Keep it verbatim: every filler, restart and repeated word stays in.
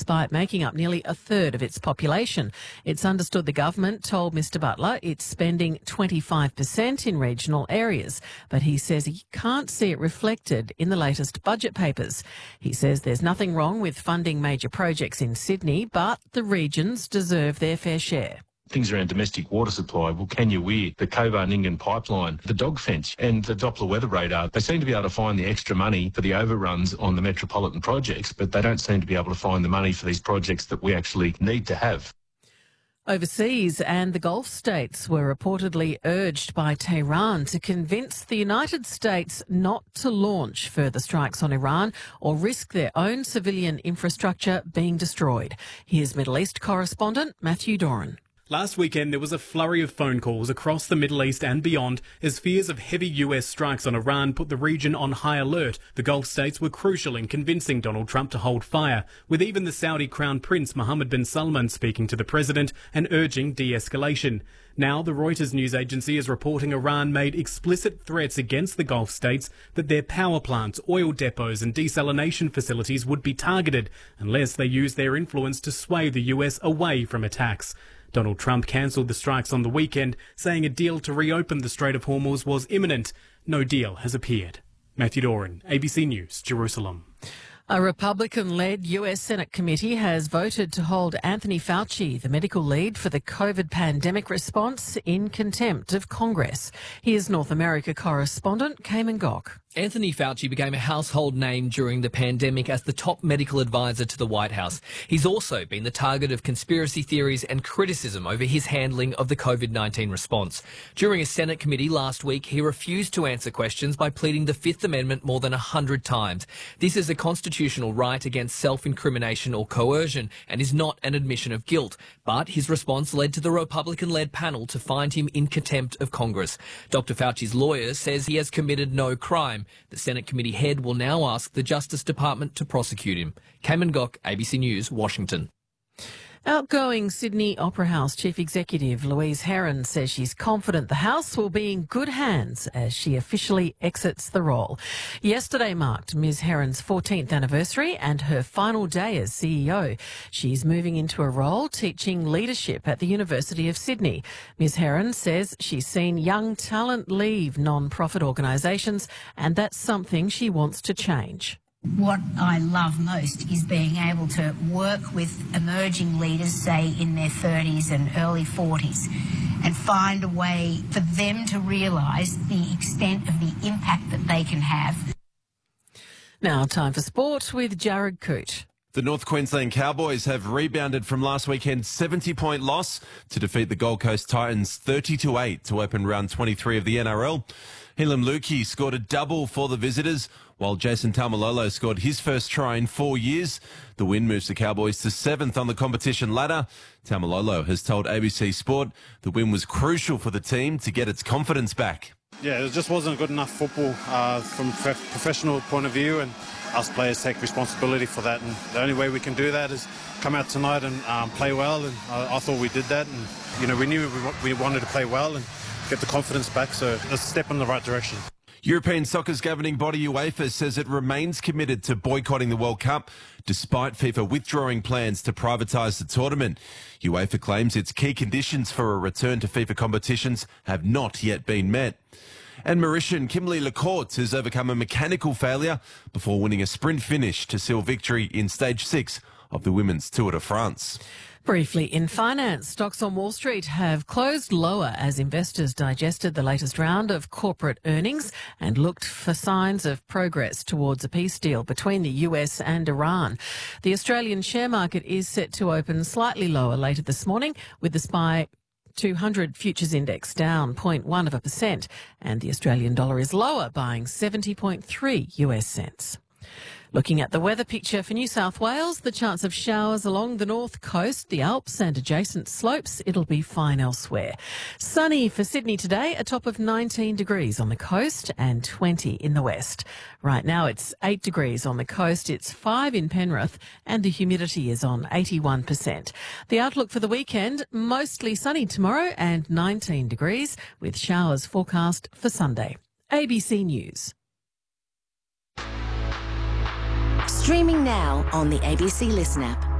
despite making up nearly a third of its population. It's understood the government told Mr Butler it's spending twenty-five percent in regional areas, but he says he can't see it reflected in the latest budget papers. He says there's nothing wrong with funding major projects in Sydney, but the regions deserve their fair share. Things around domestic water supply, well, Kenya Weir, the Cobar-Nyngan pipeline, the dog fence and the Doppler weather radar, they seem to be able to find the extra money for the overruns on the metropolitan projects, but they don't seem to be able to find the money for these projects that we actually need to have. Overseas and the Gulf states were reportedly urged by Tehran to convince the United States not to launch further strikes on Iran or risk their own civilian infrastructure being destroyed. Here's Middle East correspondent Matthew Doran. Last weekend, there was a flurry of phone calls across the Middle East and beyond as fears of heavy U S strikes on Iran put the region on high alert. The Gulf states were crucial in convincing Donald Trump to hold fire, with even the Saudi Crown Prince Mohammed bin Salman speaking to the president and urging de-escalation. Now, the Reuters news agency is reporting Iran made explicit threats against the Gulf states that their power plants, oil depots and desalination facilities would be targeted unless they use their influence to sway the U S away from attacks. Donald Trump cancelled the strikes on the weekend, saying a deal to reopen the Strait of Hormuz was imminent. No deal has appeared. Matthew Doran, A B C News, Jerusalem. A Republican-led U S Senate committee has voted to hold Anthony Fauci, the medical lead for the COVID pandemic response, in contempt of Congress. Here's North America correspondent Cayman Gok. Anthony Fauci became a household name during the pandemic as the top medical advisor to the White House. He's also been the target of conspiracy theories and criticism over his handling of the COVID nineteen response. During a Senate committee last week, he refused to answer questions by pleading the Fifth Amendment more than a hundred times. This is a constitutional right against self-incrimination or coercion and is not an admission of guilt. But his response led to the Republican-led panel to find him in contempt of Congress. Doctor Fauci's lawyer says he has committed no crime. The Senate committee head will now ask the Justice Department to prosecute him. Cayman Gok, A B C News, Washington. Outgoing Sydney Opera House Chief Executive Louise Herron says she's confident the House will be in good hands as she officially exits the role. Yesterday marked Miz Herron's fourteenth anniversary and her final day as C E O. She's moving into a role teaching leadership at the University of Sydney. Miz Herron says she's seen young talent leave non-profit organisations and that's something she wants to change. What I love most is being able to work with emerging leaders, say in their thirties and early forties, and find a way for them to realise the extent of the impact that they can have. Now time for sport with Jared Coote. The North Queensland Cowboys have rebounded from last weekend's seventy-point loss to defeat the Gold Coast Titans thirty to eight to open round twenty-three of the N R L. Helam Lukey scored a double for the visitors, while Jason Taumalolo scored his first try in four years. The win moves the Cowboys to seventh on the competition ladder. Taumalolo has told A B C Sport the win was crucial for the team to get its confidence back. Yeah, it just wasn't good enough football uh, from a professional point of view, and us players take responsibility for that. And the only way we can do that is come out tonight and um, play well, and I, I thought we did that. And, you know, we knew we, we wanted to play well and get the confidence back, so let's step in the right direction. European soccer's governing body UEFA says it remains committed to boycotting the World Cup despite FIFA withdrawing plans to privatise the tournament. UEFA claims its key conditions for a return to FIFA competitions have not yet been met. And Mauritian Kimberly Lacourte has overcome a mechanical failure before winning a sprint finish to seal victory in stage six of the Women's Tour de France. Briefly in finance, stocks on Wall Street have closed lower as investors digested the latest round of corporate earnings and looked for signs of progress towards a peace deal between the U S and Iran. The Australian share market is set to open slightly lower later this morning, with the S P Y two hundred futures index down zero point one of a percent, and the Australian dollar is lower, buying seventy point three U S cents. Looking at the weather picture for New South Wales, the chance of showers along the north coast, the Alps and adjacent slopes. It'll be fine elsewhere. Sunny for Sydney today, a top of nineteen degrees on the coast and twenty in the west. Right now it's eight degrees on the coast, it's five in Penrith and the humidity is on eighty-one percent. The outlook for the weekend, mostly sunny tomorrow and nineteen degrees with showers forecast for Sunday. A B C News. Streaming now on the A B C Listen app.